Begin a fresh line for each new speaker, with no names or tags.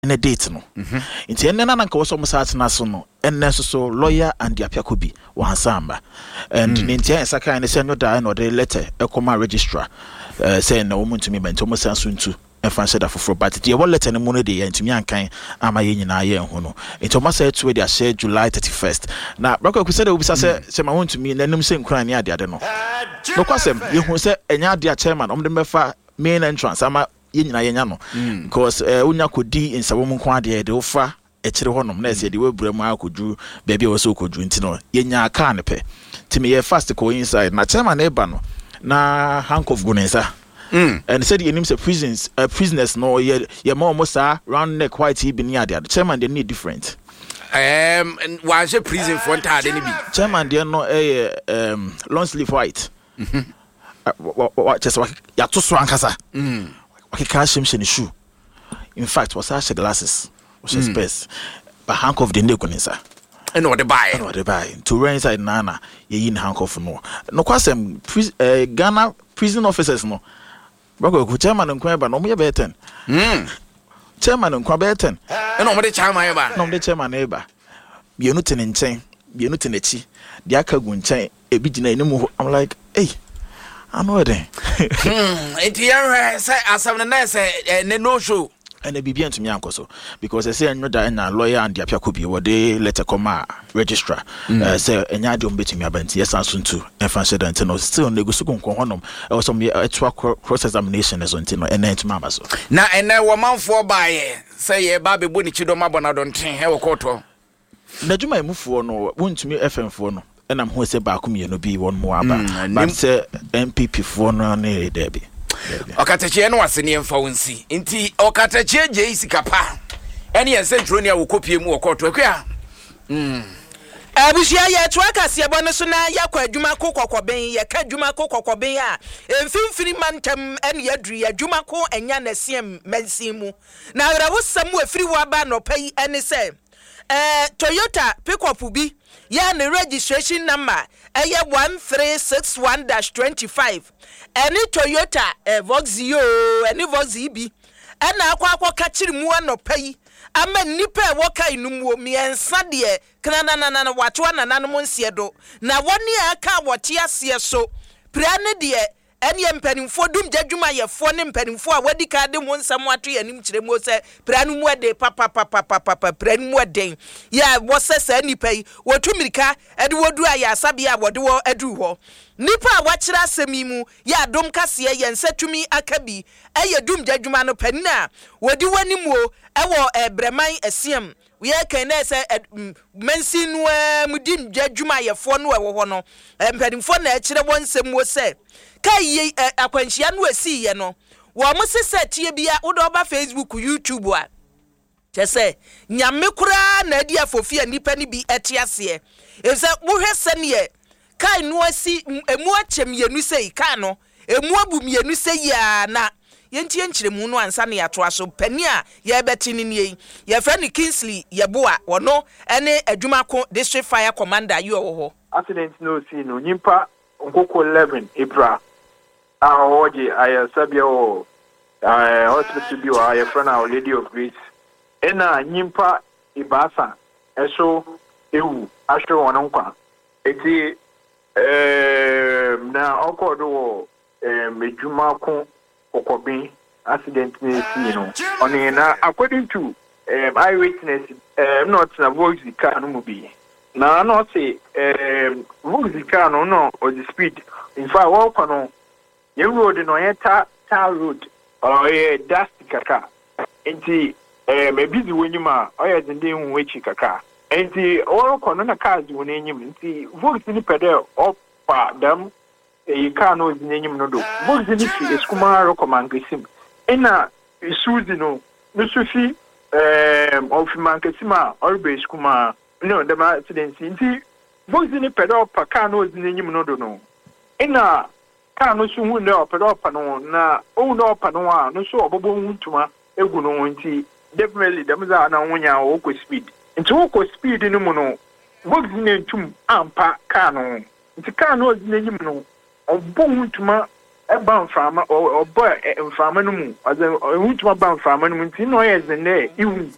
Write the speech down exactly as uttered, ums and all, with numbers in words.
in a date no nti enne na nka wo so musat na so no enne so so lawyer and Apiako bi wa samba and nti en saka ne se no da no de letter e come registrar say na wo ntumi bento mo san so ntu e fan sheda foforo but the one letter no mu no de ye ntumi ankan ama ye nyina ye ho no nti o ma say to dey share July thirty-first na brako ku say de obisa say se ma ntumi nanum se nkran ne ade ade no no kwasem ye hu say enya ade a chairman om de mefa main entrance ama ye nyina ye nya no because unya kodi nsawom nko ade de ofa e kire honom na se de webura mu akoju baabi wo so koju nti no ye nya aka ne pe timi ye fast ko inside na chairman e ba no na handcuff gunensa mm and said ye nim say prisons uh, prisoners no ye ye more almost round neck white he be near the chairman they need different
um one say prison front had any be
chairman they no eh um long sleeve white mhm what just ya to so ankasa mm okay cash him in shoe in fact was such glasses was his best but handcuff the neck gunensa
and what the buy
and what the buy to run inside nana ye in handcuff no no kwasem uh, Ghana prison officers no bako ku chairman nkwan ba no mo ye be ten mm chairman nkwan be ten
e no mo de chairman ba
no mo de chairman e ba bienu ten nchen bienu ten echi de aka gu nchen e bi gina enimu I'm like hey I know it
hmm enti yan say asam na say ne no show
and e bibia ntumi ankoso because I say anyo da na lawyer and Apiako bi wo de letter come registrar uh, say enya de ombetumi abanti yesanso ntu enfa sheda nti no still negosu konkon honom e was some etwa cross examination as until no ena ntuma abaso
na ena wo manfo baaye say ye ba bebo ni chido mabona donten he wo koto
na djuma emufuo no wontumi F M fo no ena mho se ba akum ye no bi won mo aba but say M P P fo no na dey bi
okatachie no wasene emfa wonsi nti okatachie je isikapa ene ye central ne wo kopie mu okoto akua mm
abushia ye to akase bone so na yakwa adwuma ko kokoben ye ka adwuma ko kokoben a emfimfiri mantem ene yadru ye adwuma ko enya na siem mansin mu na awrawo samu afiri wo aba no pai ene se eh Toyota pickup bi ya ne registration number eye one three six one dash twenty-five ene Toyota eh, Voxio ene Voxi bi ena akwa akwa ka kiri mu anopai ama nipa e woka inumuo miensa de kana na na na watwa na nanom nsie do na woni aka wote ase so pra ne de ene empanimfo dum djadwuma yefo ne empanimfo a wadi ka de mo nsam ato yanim kire mo se pra no mu ade papa papa papa pra no mu ade ya wo se sa nipa yi wotu mirika ede wodu aya asabe a wode wo adu ho nipa a wakira asemi mu ya dom kase ye nsatumi akabi eye dum djadwuma no panina wodi wanimu ewo ebreman asiem we can say mensin wa mudim djadwuma yefo no ewo ho no empanimfo na akire wonsem wo se kai akwanhia no asi ye no wo mo sese tie bia wo do ba Facebook YouTube a chese nyame kura na dia fofia nipa ni bi etiase e se wo hwese ne kai no asi emu achem yenu sei kai no emu abum yenu sei ya na yentie nkyiremu no ansa na yato aso pani a ye beti ni ni ye fra ni Kingsley Yeboa wono ene adwuma ko district fire commander yi owo
accident no see no nyimpa nkoko eleven April a oje aya sabia o eh hospital bi wa ya fra na Lady of Grace ena nyimpa ibasa eso ewu ahwe wono nkwa eti eh na okodo eh medwuma ko Okobin accident ni see no oni na according to um eyewitness um not na voice car no mu bi na no say um voice car no no or the speed in fact walk on ye road no ye ta ta road or ye dust kaka enti um e busy wenyuma o ye zinde hu wechi kaka enti walk on na cars won enyim enti voice ni pedal up dam e car no zinyim no do voice ni fi eskuma recommendation ina isuzi no nusufi um of mankesima orbe eskuma no the accident nti voice ni pedal pa car no zinyim no do no ina car no su hu no pedal pa no na o no pa no a no so obobo huntuma egu no nti definitely dem za na wonya o ko speed nti o ko speed ni mu no voice ni ntum ampa car no nti car no zinyim no obo huntuma eba mframa obo mframa no mu azen huntuma ba mframa no mu nti no ye zene iwu